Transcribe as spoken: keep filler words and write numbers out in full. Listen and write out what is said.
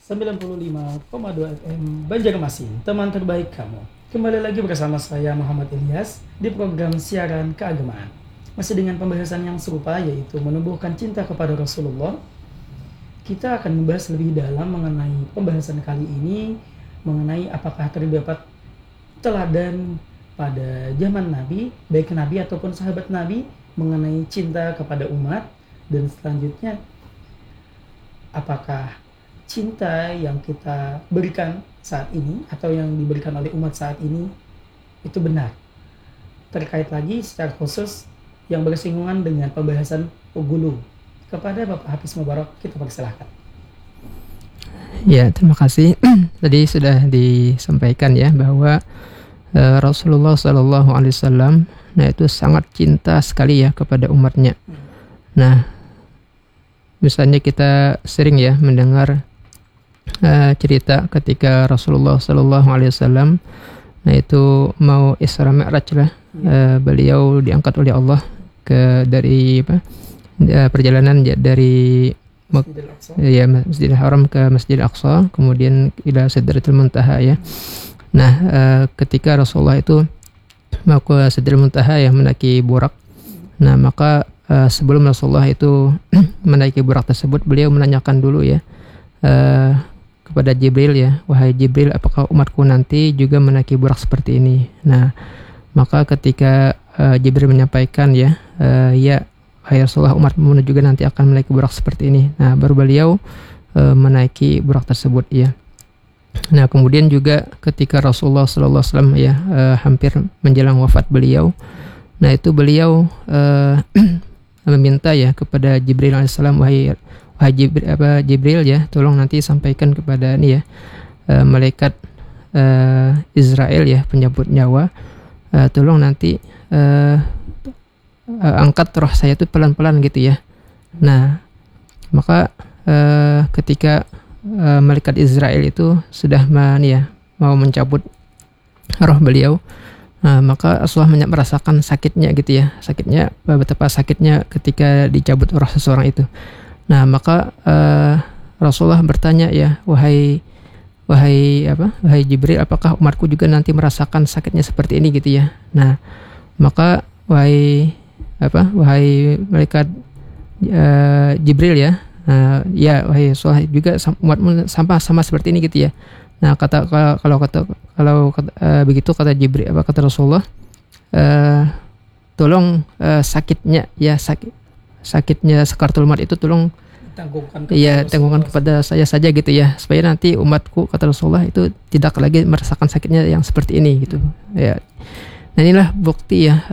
sembilan puluh lima koma dua F M Banjarmasin, teman terbaik kamu. Kembali lagi bersama saya Muhammad Ilyas di program siaran keagamaan. Masih dengan pembahasan yang serupa, yaitu menumbuhkan cinta kepada Rasulullah. Kita akan membahas lebih dalam mengenai pembahasan kali ini, mengenai apakah terdapat teladan pada zaman Nabi, baik Nabi ataupun sahabat Nabi, mengenai cinta kepada umat. Dan selanjutnya, apakah cinta yang kita berikan saat ini atau yang diberikan oleh umat saat ini itu benar. Terkait lagi secara khusus yang bersinggungan dengan pembahasan Ugulu. Kepada Bapak Hafiz Mubarak, kita persilahkan. Ya, terima kasih. Tadi sudah disampaikan ya bahwa uh, Rasulullah Shallallahu Alaihi Wasallam, nah itu sangat cinta sekali ya kepada umatnya. Nah, misalnya kita sering ya mendengar uh, cerita ketika Rasulullah Shallallahu Alaihi Wasallam, nah itu mau Isra Mi'raj lah, uh, beliau diangkat oleh Allah ke dari apa uh, perjalanan dari Masjidil Aqsa. Ya, Masjidil Haram ke Masjidil Aqsa, kemudian ila Sidratul Muntaha ya. Nah, uh, ketika Rasulullah itu mau ke Sidratul Muntaha ya, menaiki burak. Nah, maka uh, sebelum Rasulullah itu menaiki burak tersebut, beliau menanyakan dulu ya uh, kepada Jibril ya, wahai Jibril, apakah umatku nanti juga menaiki burak seperti ini? Nah, maka ketika uh, Jibril menyampaikan ya, uh, ya wahai Rasulullah, umatmu juga nanti akan menaiki burak seperti ini. Nah, baru beliau e, menaiki burak tersebut ya. Nah, kemudian juga ketika Rasulullah Sallallahu Alaihi Wasallam ya e, hampir menjelang wafat beliau, nah itu beliau e, meminta ya kepada Jibril Alaihissalam, wahai wahai Jibril, apa, Jibril ya, tolong nanti sampaikan kepada ini ya e, malaikat e, Israel ya, penyabut nyawa, e, tolong nanti e, Uh, angkat roh saya itu pelan-pelan gitu ya. Nah, maka uh, ketika uh, malaikat Israel itu sudah man, ya, mau mencabut roh beliau, uh, maka Rasulullah merasakan sakitnya gitu ya, sakitnya betapa sakitnya ketika dicabut roh seseorang itu. Nah, maka uh, Rasulullah bertanya ya, wahai wahai apa, wahai Jibril, apakah umatku juga nanti merasakan sakitnya seperti ini gitu ya. Nah, maka wahai apa wahai malaikat uh, Jibril ya, uh, ya wahai Rasulullah juga umatmu sama sama seperti ini gitu ya. Nah, kata kalau kalau kata kalau uh, begitu kata Jibril, apa kata Rasulullah, uh, tolong uh, sakitnya ya, sakit sakitnya sakaratul maut itu tolong Tanggungkan kepada ya tanggungkan kepada saya saja gitu ya, supaya nanti umatku, kata Rasulullah, itu tidak lagi merasakan sakitnya yang seperti ini gitu ya. Nah, inilah bukti ya